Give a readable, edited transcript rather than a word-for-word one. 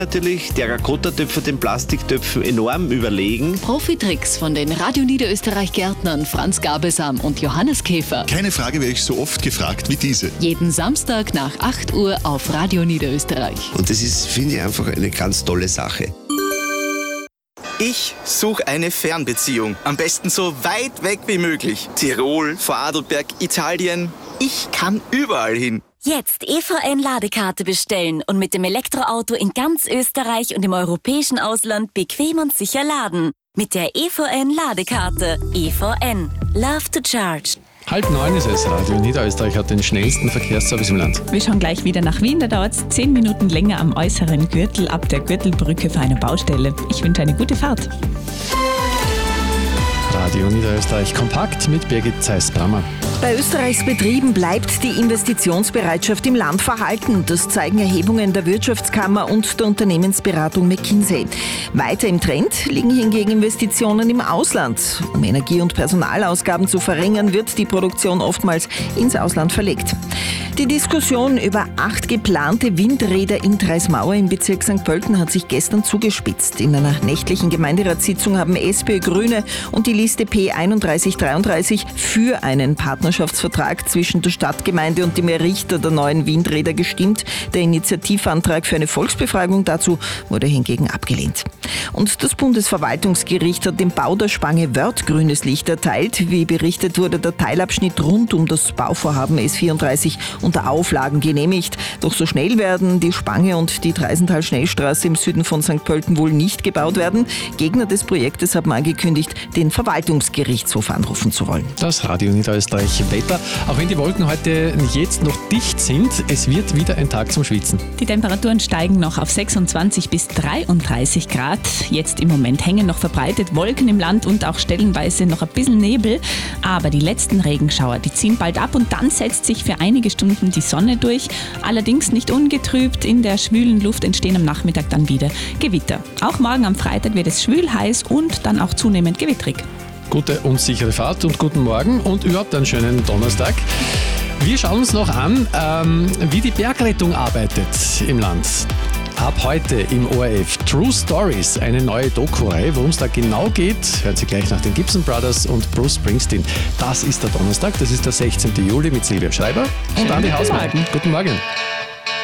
Natürlich Terrakotta-Töpfer den Plastiktöpfen enorm überlegen. Profi-Tricks von den Radio Niederösterreich-Gärtnern Franz Gabelsam und Johannes Käfer. Keine Frage werde ich so oft gefragt wie diese. Jeden Samstag nach 8 Uhr auf Radio Niederösterreich. Und das ist, finde ich, einfach eine ganz tolle Sache. Ich suche eine Fernbeziehung. Am besten so weit weg wie möglich. Tirol, Vorarlberg, Italien. Ich kann überall hin. Jetzt EVN-Ladekarte bestellen und mit dem Elektroauto in ganz Österreich und im europäischen Ausland bequem und sicher laden. Mit der EVN-Ladekarte. EVN. Love to charge. 8:30 ist es. Radio Niederösterreich hat den schnellsten Verkehrsservice im Land. Wir schauen gleich wieder nach Wien. Da dauert es 10 Minuten länger am äußeren Gürtel ab der Gürtelbrücke für eine Baustelle. Ich wünsche eine gute Fahrt. Radio Niederösterreich kompakt mit Birgit Zeiss-Brammer. Bei Österreichs Betrieben bleibt die Investitionsbereitschaft im Land verhalten. Das zeigen Erhebungen der Wirtschaftskammer und der Unternehmensberatung McKinsey. Weiter im Trend liegen hingegen Investitionen im Ausland. Um Energie- und Personalausgaben zu verringern, wird die Produktion oftmals ins Ausland verlegt. Die Diskussion über 8 geplante Windräder in Treismauer im Bezirk St. Pölten hat sich gestern zugespitzt. In einer nächtlichen Gemeinderatssitzung haben SPÖ, Grüne und die Liste P3133 für einen Partnerschaftsvertrag zwischen der Stadtgemeinde und dem Errichter der neuen Windräder gestimmt. Der Initiativantrag für eine Volksbefragung dazu wurde hingegen abgelehnt. Und das Bundesverwaltungsgericht hat dem Bau der Spange Wörth grünes Licht erteilt. Wie berichtet, wurde der Teilabschnitt rund um das Bauvorhaben S34 unter Auflagen genehmigt. Doch so schnell werden die Spange und die Treisental-Schnellstraße im Süden von St. Pölten wohl nicht gebaut werden. Gegner des Projektes haben angekündigt, den Verwaltungsgerichtshof anrufen zu wollen. Das Radio Niederösterreich Wetter. Auch wenn die Wolken heute jetzt noch dicht sind, es wird wieder ein Tag zum Schwitzen. Die Temperaturen steigen noch auf 26 bis 33 Grad. Jetzt im Moment hängen noch verbreitet Wolken im Land und auch stellenweise noch ein bisschen Nebel. Aber die letzten Regenschauer, die ziehen bald ab und dann setzt sich für einige Stunden die Sonne durch. Allerdings nicht ungetrübt. In der schwülen Luft entstehen am Nachmittag dann wieder Gewitter. Auch morgen am Freitag wird es schwül, heiß und dann auch zunehmend gewittrig. Gute und sichere Fahrt und guten Morgen und überhaupt einen schönen Donnerstag. Wir schauen uns noch an, wie die Bergrettung arbeitet im Land. Ab heute im ORF True Stories, eine neue Doku-Reihe. Worum es da genau geht, hören Sie gleich nach den Gibson Brothers und Bruce Springsteen. Das ist der Donnerstag, das ist der 16. Juli mit Silvia Schreiber und Andi Hausmann. Guten Morgen.